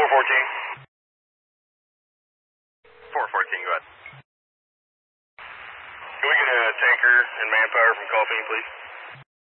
414. 414, go ahead. Can we get a tanker and manpower from Colpine, please?